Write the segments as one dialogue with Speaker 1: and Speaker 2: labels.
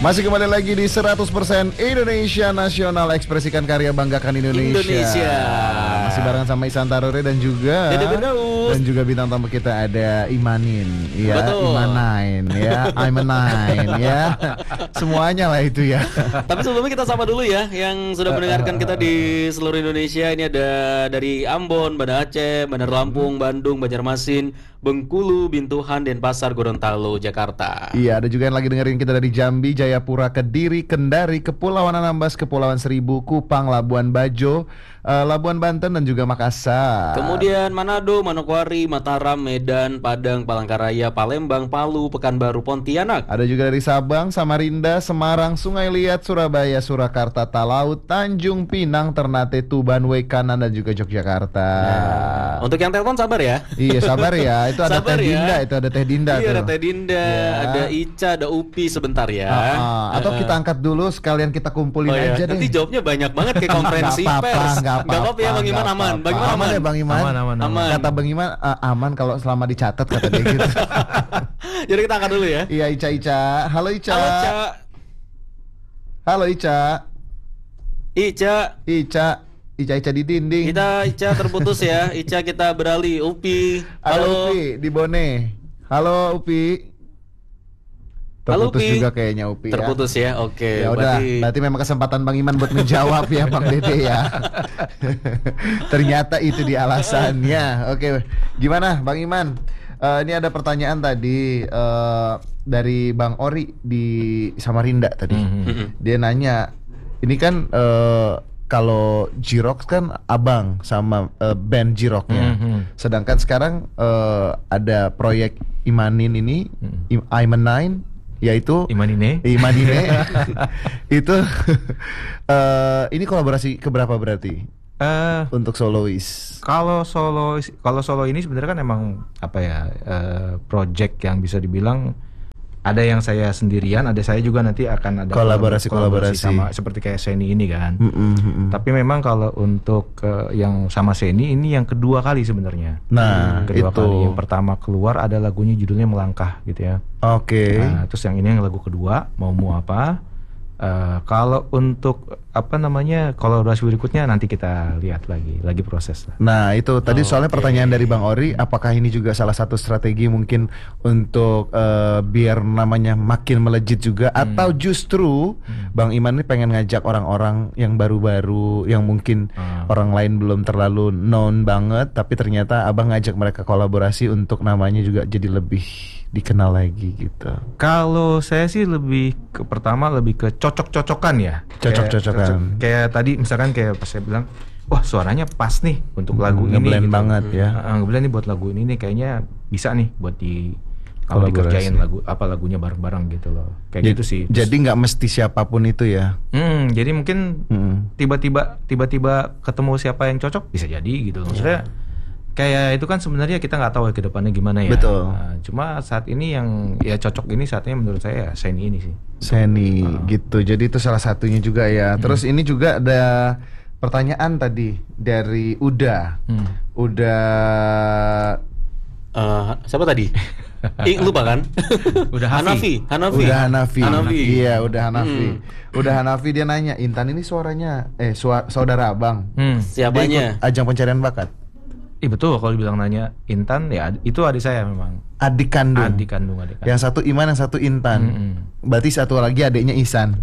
Speaker 1: Masih kembali lagi di 100% Indonesia Nasional, ekspresikan karya, banggakan Indonesia. Masih barengan sama Ihsan Taruri dan juga bintang tamu kita ada Imanin, ya,
Speaker 2: Betul.
Speaker 1: Imanain, ya, Imanain, ya, semuanya lah itu ya.
Speaker 2: Tapi sebelumnya kita sapa dulu ya yang sudah mendengarkan kita di seluruh Indonesia. Ini ada dari Ambon, Banda Aceh, Bandar Lampung, Bandung, Banjarmasin, Bengkulu, Bintuhan, Denpasar, Gorontalo, Jakarta.
Speaker 1: Iya, ada juga yang lagi dengerin kita dari Jambi, Jayapura, Kediri, Kendari, Kepulauan Anambas, Kepulauan Seribu, Kupang, Labuan Bajo, Labuan Banten, dan juga Makassar.
Speaker 2: Kemudian Manado, Manokwari, Mataram, Medan, Padang, Palangkaraya, Palembang, Palu, Pekanbaru, Pontianak.
Speaker 1: Ada juga dari Sabang, Samarinda, Semarang, Sungai Liat, Surabaya, Surakarta, Talaut, Tanjung Pinang, Ternate, Tuban, Wekanan, dan juga Yogyakarta.
Speaker 2: Untuk yang telepon sabar ya.
Speaker 1: Iya, sabar ya. Itu ada
Speaker 2: Sabar
Speaker 1: Teh
Speaker 2: ya.
Speaker 1: Dinda, itu ada Teh Dinda
Speaker 2: Iya,
Speaker 1: tuh.
Speaker 2: ada Teh Dinda,
Speaker 1: Ya.
Speaker 2: ada Ica, ada Upi sebentar ya.
Speaker 1: Atau kita angkat dulu sekalian kita kumpulin
Speaker 2: iya.
Speaker 1: aja deh.
Speaker 2: Nanti jawabnya banyak banget kayak konferensi
Speaker 1: Nggak apa-apa,
Speaker 2: pers.
Speaker 1: nggak
Speaker 2: apa-apa ya Bang Iman,
Speaker 1: nggak
Speaker 2: aman.
Speaker 1: apa-apa.
Speaker 2: Bang Iman
Speaker 1: Aman ya Bang Iman?
Speaker 2: Aman.
Speaker 1: Kata Bang Iman aman kalau selama dicatat, kata dia gitu.
Speaker 2: Jadi kita angkat dulu ya.
Speaker 1: Iya, Ica. Halo Ica.
Speaker 2: Halo Ca.
Speaker 1: Halo Ica. Ica di dinding.
Speaker 2: Kita Ica terputus ya. Ica kita beralih. Upi.
Speaker 1: Ada
Speaker 2: Halo.
Speaker 1: Upi di Bone. Halo Upi.
Speaker 2: Halo,
Speaker 1: Terputus
Speaker 2: Upi.
Speaker 1: juga kayaknya Upi ya.
Speaker 2: Terputus ya. Oke.
Speaker 1: Ya udah, berarti memang kesempatan Bang Iman buat menjawab ya Bang Dede ya. Ternyata itu di alasannya. Oke, gimana Bang Iman? Ini ada pertanyaan tadi dari Bang Ori di Samarinda tadi. Dia nanya, ini kan kalau Jirox kan abang sama band Jiroknya. Sedangkan sekarang ada proyek Imanin ini, Imanin, yaitu
Speaker 3: Imanine
Speaker 1: itu ini kolaborasi keberapa berarti untuk solois?
Speaker 3: Kalau solo ini sebenarnya kan emang apa ya, project yang bisa dibilang ada yang saya sendirian, ada saya juga nanti akan ada
Speaker 1: Kolaborasi.
Speaker 3: sama seperti kayak Seni ini kan. Tapi memang kalau untuk yang sama Seni ini yang kedua kali sebenarnya.
Speaker 1: Nah,
Speaker 3: kedua
Speaker 1: itu.
Speaker 3: kali. Yang pertama keluar ada lagunya judulnya Melangkah gitu ya.
Speaker 1: Oke.
Speaker 3: Nah, terus yang ini yang lagu kedua mau apa? Kalau untuk kolaborasi berikutnya nanti kita lihat lagi proses lah.
Speaker 1: Nah itu tadi soalnya pertanyaan dari Bang Ori, apakah ini juga salah satu strategi mungkin untuk biar namanya makin melejit juga, atau justru Bang Iman ini pengen ngajak orang-orang yang baru-baru yang mungkin orang lain belum terlalu known banget, tapi ternyata abang ngajak mereka kolaborasi untuk namanya juga jadi lebih dikenal lagi gitu.
Speaker 3: Kalau saya sih lebih ke cocok-cocokan ya.
Speaker 1: Cocok-cocokan.
Speaker 3: Kayak tadi misalkan kayak pas saya bilang, wah suaranya pas nih untuk lagu ini.
Speaker 1: Ngeblend banget ya.
Speaker 3: Ngeblend nih buat lagu ini nih kayaknya bisa nih buat kalau
Speaker 1: Kolaborasi.
Speaker 3: dikerjain lagunya bareng-bareng gitu loh. Kayak gitu sih.
Speaker 1: Jadi nggak mesti siapapun itu ya.
Speaker 3: Jadi mungkin tiba-tiba ketemu siapa yang cocok bisa jadi gitu. Maksudnya kayak itu kan sebenarnya kita nggak tahu ke depannya gimana ya.
Speaker 1: Betul.
Speaker 3: Nah, cuma saat ini yang ya cocok ini saatnya menurut saya ya Seni ini sih.
Speaker 1: Seni gitu. Jadi itu salah satunya juga ya. Terus ini juga ada pertanyaan tadi dari Uda.
Speaker 2: Siapa tadi? Lupa kan?
Speaker 3: Udah
Speaker 2: Hanafi.
Speaker 1: Udah Hanafi. Iya, udah Hanafi.
Speaker 2: Hmm.
Speaker 1: Udah Hanafi, dia nanya, Intan ini suaranya saudara abang. Dia
Speaker 2: Siapanya?
Speaker 1: ikut ajang pencarian bakat.
Speaker 3: Betul kalau dibilang nanya Intan ya itu adik saya memang.
Speaker 1: Adik kandung. Yang satu Iman, yang satu Intan. Berarti satu lagi adiknya Ihsan.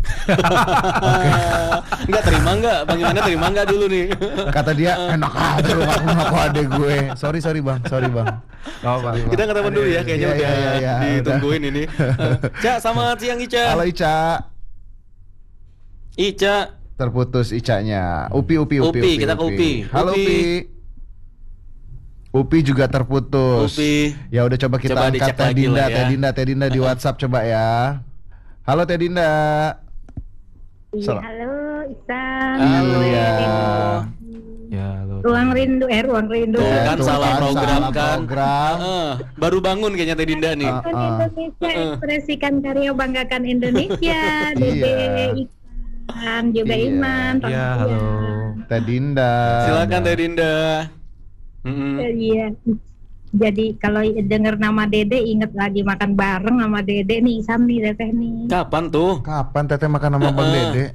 Speaker 2: Enggak terima enggak? Bang Imannya terima enggak dulu nih?
Speaker 1: Kata dia, enak aja lu ngaku adik gue. Sorry bang.
Speaker 2: Kita ngetelepon dulu ya, kayaknya
Speaker 1: Iya,
Speaker 2: ditungguin ini. Ca, selamat siang Ica.
Speaker 1: Halo Ica.
Speaker 2: Ica.
Speaker 1: Terputus Icanya. Upi.
Speaker 2: Kita ke Upi.
Speaker 1: Halo Upi. Upi juga terputus.
Speaker 2: Upi.
Speaker 1: Ya udah coba kita
Speaker 2: Coba
Speaker 1: angkat
Speaker 2: dicek lagi lah ya.
Speaker 1: Teh Dinda di WhatsApp coba ya. Halo Teh Dinda.
Speaker 4: Iya, halo Ihsan.
Speaker 1: Halo ya.
Speaker 3: Ya, halo.
Speaker 4: Ruang rindu.
Speaker 2: Tuh kan salah program kan.
Speaker 1: Program.
Speaker 2: Baru bangun kayaknya Teh Dinda nih.
Speaker 4: Indonesia, ekspresikan karya, banggakan Indonesia. Dede, Ihsan, juga
Speaker 1: Iya.
Speaker 4: Iman.
Speaker 3: Ya, halo.
Speaker 1: Teh Dinda.
Speaker 2: Silakan Teh Dinda.
Speaker 4: Iya. jadi kalau dengar nama Dede inget lagi makan bareng sama Dede nih, Isam nih Teteh nih.
Speaker 2: Kapan tuh?
Speaker 1: Kapan Teteh makan sama Bang Dede?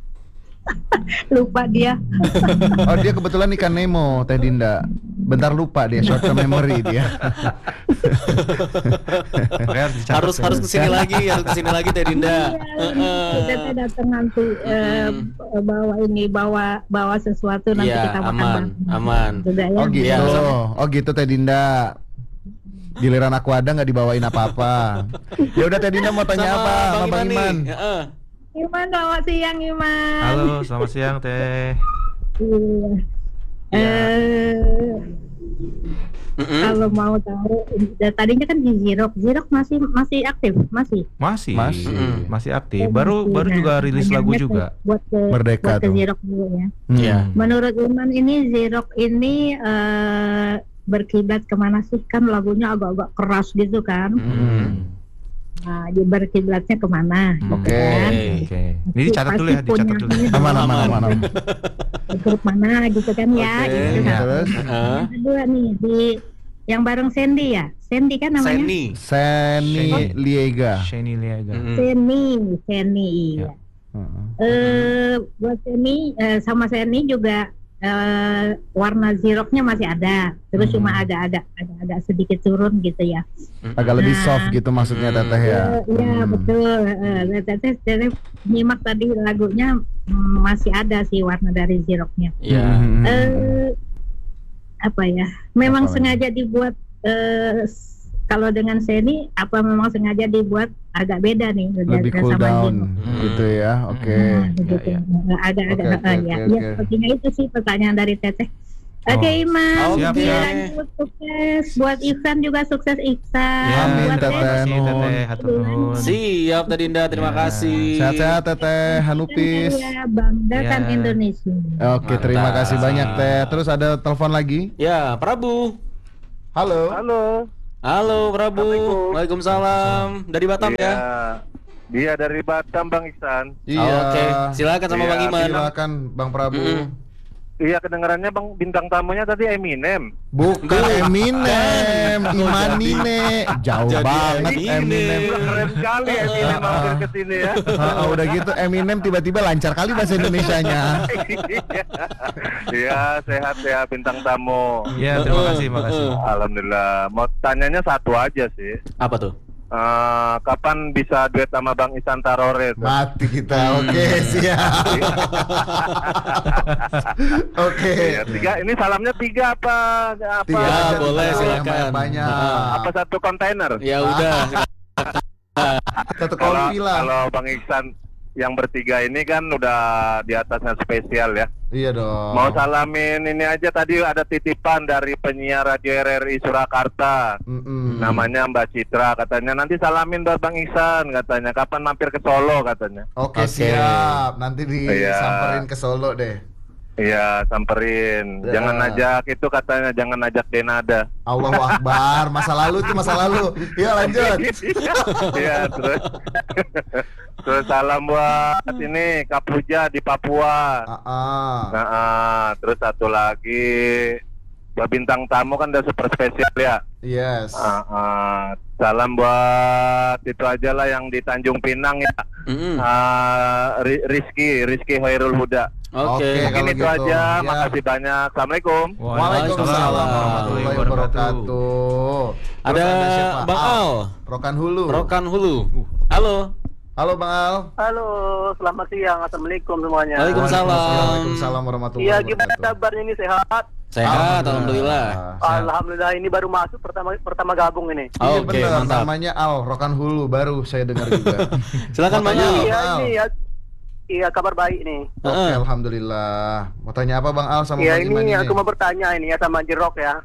Speaker 4: Lupa dia.
Speaker 1: Oh, dia kebetulan ikan Nemo, Teh Dinda. Bentar lupa dia, short term memory dia.
Speaker 2: harus kesini lagi, Teh Dinda.
Speaker 4: Teteh datang nanti bawa sesuatu nanti
Speaker 2: Iya,
Speaker 4: kita makan
Speaker 2: aman.
Speaker 4: Juga, ya.
Speaker 1: Oh gitu,
Speaker 2: Iya.
Speaker 1: oh gitu Teh Dinda. Giliran aku ada nggak dibawain apa-apa. Ya udah Teh Dinda mau tanya apa sama Bang Iman?
Speaker 4: Iman, selamat siang Iman.
Speaker 3: Halo, selamat siang Teh.
Speaker 4: Kalau mau tahu, tadinya kan di Xerox masih aktif, masih
Speaker 3: aktif. Baru juga rilis lagu juga.
Speaker 4: Buat ke
Speaker 1: Merdeka
Speaker 4: buat ke
Speaker 1: tuh.
Speaker 4: Xerox dulu ya.
Speaker 2: Iya.
Speaker 4: Menurut Iman ini Xerox ini berkiblat kemana sih? Kan lagunya agak-agak keras gitu kan. Nah, dia berkiblatnya kemana?
Speaker 1: Oke.
Speaker 3: Oke. Ini dicatat dulu ya, dicatat dulu.
Speaker 1: Aman.
Speaker 4: Grup mana gitu kan ya.
Speaker 1: Oke,
Speaker 4: Gitu.
Speaker 1: ya, terus?
Speaker 4: Yang kedua nih di yang bareng Sandy ya. Sandy kan namanya?
Speaker 1: Seni Liega.
Speaker 3: Shani Liaga.
Speaker 4: Seni. Iya. Buat Seni sama Seni juga warna Xeroxnya masih ada, terus cuma agak sedikit turun gitu ya.
Speaker 1: Agak lebih soft gitu maksudnya Teteh ya.
Speaker 4: Iya betul. Teteh nyimak tadi lagunya masih ada sih warna dari Xeroxnya.
Speaker 2: Iya.
Speaker 4: Apa ya? Memang
Speaker 1: Apa
Speaker 4: sengaja dibuat kalau dengan Seni apa memang sengaja dibuat agak beda nih
Speaker 1: Lebih cool
Speaker 4: sama
Speaker 1: down gitu ya. Oke.
Speaker 4: Gitu. Agak-agak
Speaker 1: Oke,
Speaker 4: ya.
Speaker 1: oke.
Speaker 4: Ya, sepertinya itu sih pertanyaan dari Teteh. Oke, Iman,
Speaker 2: siap,
Speaker 4: lanjut sukses buat Ihsan juga sukses Ihsan.
Speaker 1: Amin,
Speaker 4: Buat
Speaker 1: Teteh.
Speaker 4: Teteh,
Speaker 3: Teteh, hatur nuhun.
Speaker 2: Siap Teh Dinda, terima kasih.
Speaker 1: Sehat-sehat Teteh Hanupis.
Speaker 4: ya, banggakan
Speaker 3: Ya.
Speaker 4: Indonesia.
Speaker 1: Oke, terima
Speaker 2: Mantap.
Speaker 1: kasih banyak Teh. Terus ada telepon lagi?
Speaker 2: Ya, Prabu.
Speaker 1: Halo.
Speaker 2: Halo Prabu. Waalaikumsalam. Dari Batam ya?
Speaker 5: Dia dari Batam Bang Iksan.
Speaker 1: Iya.
Speaker 2: Oke, silakan sama
Speaker 5: Iya,
Speaker 2: Bang Iman.
Speaker 1: Silakan Bang Prabu.
Speaker 5: Iya, kedengarannya Bang bintang tamunya tadi Eminem.
Speaker 1: Bukan Eminem, Imanine. Jauh
Speaker 2: Jadi
Speaker 1: banget
Speaker 2: Eminem.
Speaker 1: Eminem.
Speaker 5: Keren sekali Eminem mampir ke sini ya.
Speaker 1: Udah gitu Eminem tiba-tiba lancar kali bahasa Indonesianya.
Speaker 5: Iya, sehat ya bintang tamu.
Speaker 3: Ya, terima kasih.
Speaker 5: Alhamdulillah. Mau tanyanya satu aja sih.
Speaker 2: Apa tuh?
Speaker 5: Kapan bisa duet sama Bang Ihsan Tarore?
Speaker 1: Mati kita. Oke, siap. Oke.
Speaker 5: Iya, ini salamnya tiga apa?
Speaker 1: Tiga
Speaker 2: Ya,
Speaker 1: aja,
Speaker 2: boleh,
Speaker 1: tiga,
Speaker 2: silakan.
Speaker 1: yang banyak-banyak.
Speaker 5: Apa satu kontainer?
Speaker 2: Ya udah.
Speaker 1: Satu
Speaker 5: Kalau
Speaker 1: kompi lah.
Speaker 5: kalau Bang Ihsan yang bertiga ini kan udah di atasnya spesial ya.
Speaker 1: Iya dong.
Speaker 5: Mau salamin ini aja, tadi ada titipan dari penyiar Radio RRI Surakarta. Namanya Mbak Citra, katanya nanti salamin buat Bang Ihsan, katanya kapan mampir ke Solo katanya.
Speaker 1: Oke,
Speaker 2: Oke.
Speaker 1: siap. Nanti
Speaker 5: Iya.
Speaker 1: disamperin ke Solo deh.
Speaker 5: Iya, samperin.
Speaker 1: Ya.
Speaker 5: Jangan ajak itu katanya, jangan ajak Denada.
Speaker 1: Allahu Akbar. Masa lalu itu masa lalu. Ya lanjut.
Speaker 5: Iya, terus terus salam buat ini Kapuja di Papua. Terus satu lagi buat bintang tamu kan udah super spesial ya.
Speaker 1: Yes.
Speaker 5: Salam buat itu aja lah yang di Tanjung Pinang ya. Rizky Hoirul Huda.
Speaker 2: Oke.
Speaker 1: Oke.
Speaker 5: Mungkin
Speaker 1: kalau
Speaker 5: itu
Speaker 1: gitu,
Speaker 5: aja.
Speaker 1: ya.
Speaker 5: Makasih banyak. Assalamualaikum.
Speaker 1: Waalaikumsalam warahmatullahi wabarakatuh. Terus
Speaker 2: Ada
Speaker 1: siapa?
Speaker 2: Bang Al.
Speaker 1: Rokan Hulu.
Speaker 2: Rokan Hulu. Halo.
Speaker 1: Halo Bang Al.
Speaker 6: Halo, selamat siang. Assalamualkum semuanya.
Speaker 1: Waalaikumsalam warahmatullahi
Speaker 6: Iya, gimana
Speaker 1: wabarakatuh.
Speaker 6: kabarnya ini, sehat?
Speaker 2: Sehat, alhamdulillah.
Speaker 6: Alhamdulillah, ini baru masuk pertama gabung ini.
Speaker 1: Iya
Speaker 2: Oke,
Speaker 1: bener,
Speaker 2: mantap.
Speaker 1: namanya Al Rokan Hulu, baru saya dengar juga.
Speaker 2: Silakan Bang
Speaker 1: Makanya-
Speaker 2: Al.
Speaker 6: Iya,
Speaker 1: Al.
Speaker 6: ini ya. Iya, kabar baik nih.
Speaker 1: Oke, alhamdulillah. Mau tanya apa Bang Al sama
Speaker 6: Iya,
Speaker 1: Bang Iman
Speaker 6: ini
Speaker 1: ini?
Speaker 6: aku mau bertanya ini ya sama Jerok ya.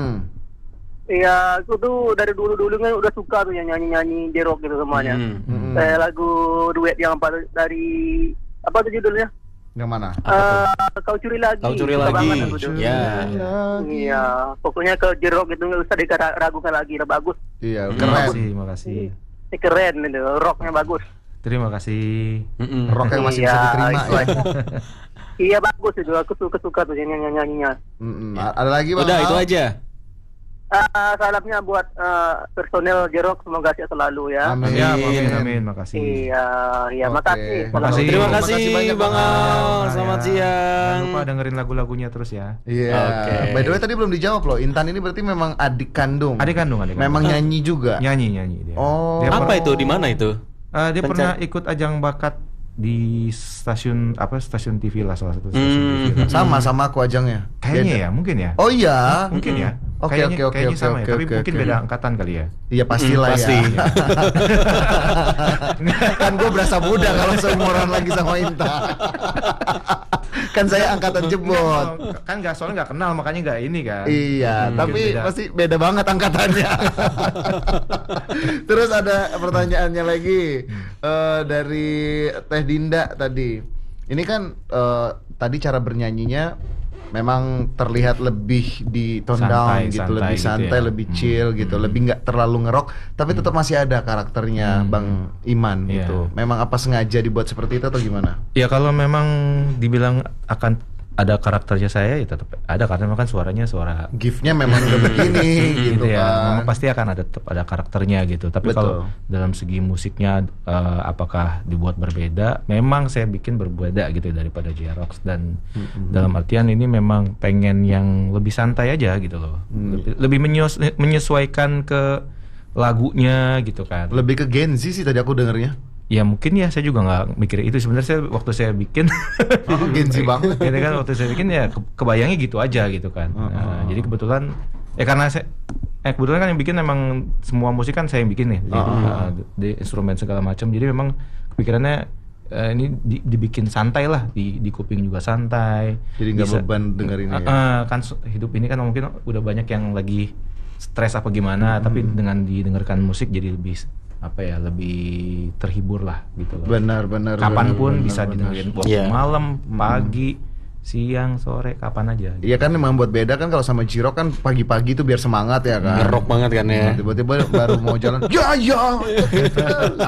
Speaker 6: Iya, aku tuh dari dulu kan udah suka tuh yang nyanyi Jerok gitu semuanya. Lagu duet yang dari apa tuh judulnya?
Speaker 1: Yang mana?
Speaker 6: Kau curi lagi.
Speaker 2: Kau curi
Speaker 6: Suka
Speaker 2: lagi.
Speaker 6: banget aku tuh.
Speaker 2: Ya.
Speaker 6: Iya, pokoknya ke Jerok itu nggak usah diragukan lagi, udah bagus.
Speaker 1: Iya,
Speaker 3: Terima
Speaker 1: keren.
Speaker 3: kasih, terima kasih.
Speaker 6: Ini keren itu, rocknya bagus.
Speaker 3: Terima kasih.
Speaker 1: Rock yang masih bisa
Speaker 6: Iya,
Speaker 1: diterima
Speaker 6: itu
Speaker 1: ya.
Speaker 6: aja. Iya bagus itu, aku suka tuh nyanyinya.
Speaker 1: Ada lagi Bang
Speaker 2: Udah,
Speaker 1: Al?
Speaker 2: itu aja.
Speaker 6: salamnya buat personel J-Rock, semoga sehat selalu ya.
Speaker 1: Amin.
Speaker 3: Siap, amin, makasih.
Speaker 6: Iya, makasih.
Speaker 3: Makasih.
Speaker 2: Terima kasih
Speaker 1: Makasih banyak,
Speaker 2: Bang
Speaker 1: Bang
Speaker 2: Al.
Speaker 1: Al.
Speaker 2: Selamat
Speaker 3: Jangan
Speaker 2: siang.
Speaker 3: lupa dengerin lagu-lagunya terus ya.
Speaker 1: Iya.
Speaker 2: Oke.
Speaker 1: By the way tadi belum dijawab loh. Intan ini berarti memang adik kandung.
Speaker 3: Adik kandung.
Speaker 1: Memang nyanyi juga.
Speaker 3: nyanyi dia.
Speaker 1: Oh.
Speaker 3: Dia
Speaker 2: Apa itu? Di mana itu?
Speaker 3: Dia pernah ikut ajang bakat di stasiun TV lah, salah satu stasiun TV lah.
Speaker 1: Sama aku ajangnya.
Speaker 3: Kayaknya
Speaker 1: Beda.
Speaker 3: ya, mungkin ya.
Speaker 1: Oh iya.
Speaker 3: Mungkin ya.
Speaker 1: Oke,
Speaker 3: Kayaknya-
Speaker 1: oke,
Speaker 3: kayaknya
Speaker 1: oke,
Speaker 3: sama
Speaker 1: oke,
Speaker 3: ya, tapi
Speaker 1: oke,
Speaker 3: mungkin
Speaker 1: oke.
Speaker 3: beda angkatan kali ya.
Speaker 1: Iya pastilah
Speaker 2: Pasti.
Speaker 1: ya. Kan gue berasa muda kalau seumuran lagi sama Intan. Kan saya angkatan jebot.
Speaker 3: Kan soalnya nggak kenal, makanya nggak ini kan.
Speaker 1: Iya,
Speaker 3: Mungkin
Speaker 1: tapi
Speaker 3: beda.
Speaker 1: pasti beda banget angkatannya. Terus ada pertanyaannya lagi dari Teh Dinda tadi. Ini kan tadi cara bernyanyinya memang terlihat lebih di tone down
Speaker 3: Santai,
Speaker 1: gitu,
Speaker 3: santai
Speaker 1: lebih
Speaker 3: gitu
Speaker 1: santai,
Speaker 3: ya.
Speaker 1: lebih chill gitu, lebih nggak terlalu ngerok, tapi tetap masih ada karakternya Bang Iman
Speaker 3: Iya.
Speaker 1: gitu. Memang apa sengaja dibuat seperti itu atau gimana?
Speaker 3: Ya kalau memang dibilang akan ada karakternya saya, ya tetap ada, karena memang kan suaranya suara
Speaker 1: Gift-nya memang udah begini gitu
Speaker 3: ya.
Speaker 1: kan.
Speaker 3: Memang pasti akan tetap ada karakternya gitu. Tapi
Speaker 1: Betul.
Speaker 3: kalau dalam segi musiknya apakah dibuat berbeda? Memang saya bikin berbeda gitu daripada J-Rock, dan dalam artian ini memang pengen yang lebih santai aja gitu loh. Lebih menyesuaikan ke lagunya gitu kan.
Speaker 1: Lebih ke Gen Z sih tadi aku dengernya.
Speaker 3: Ya mungkin ya, saya juga nggak mikir itu sebenarnya. Waktu saya bikin
Speaker 1: Gen Z banget.
Speaker 3: gitu kan, waktu saya bikin ya kebayangnya gitu aja gitu kan. Nah, jadi kebetulan karena saya kebetulan kan yang bikin memang semua musik kan saya yang bikin nih, di instrumen segala macam. Jadi memang kepikirannya ini dibikin santai lah, di kuping juga santai.
Speaker 1: Jadi nggak
Speaker 3: Bisa-
Speaker 1: beban dengerinnya ya.
Speaker 3: kan hidup ini kan mungkin udah banyak yang lagi stres apa gimana, tapi dengan didengarkan musik jadi lebih lebih terhibur lah gitu loh.
Speaker 1: Benar.
Speaker 3: Kapanpun
Speaker 1: benar,
Speaker 3: bisa
Speaker 1: benar.
Speaker 3: didengerin, waktu
Speaker 2: Iya.
Speaker 3: malam, pagi, siang, sore, kapan aja.
Speaker 1: Iya kan memang buat beda kan kalau sama J-Rock kan pagi-pagi tuh biar semangat ya kan.
Speaker 2: Ngerok banget kan ya.
Speaker 1: Tiba-tiba baru mau jalan. Ya.